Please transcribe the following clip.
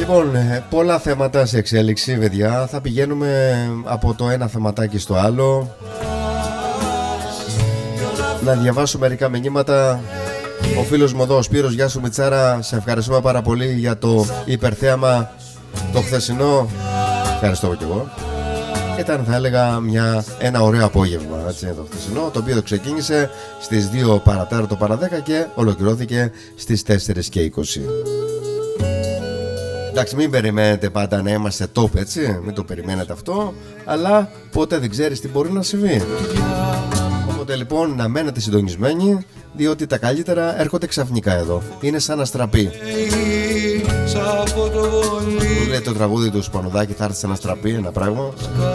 Λοιπόν, πολλά θέματα σε εξέλιξη, παιδιά. Θα πηγαίνουμε από το ένα θεματάκι στο άλλο. Να διαβάσω μερικά μηνύματα. Ο φίλος μου εδώ, ο Σπύρος, γεια σου Μιτσάρα. Σε ευχαριστούμε πάρα πολύ για το υπερθέαμα το χθεσινό. Ευχαριστώ και εγώ. Ήταν, θα έλεγα, ένα ωραίο απόγευμα, έτσι, το χθεσινό, το οποίο ξεκίνησε στις 2 παρατέταρτο παρά 10 και ολοκληρώθηκε στις 4:20. Εντάξει, μην περιμένετε πάντα να είμαστε top, έτσι, μην το περιμένετε αυτό, αλλά ποτέ δεν ξέρεις τι μπορεί να συμβεί. Οπότε λοιπόν να μένετε συντονισμένοι, διότι τα καλύτερα έρχονται ξαφνικά εδώ. Είναι σαν αστραπή. Λέει το τραγούδι του Σπανουδάκη, θα έρθει σαν αστραπή ένα πράγμα.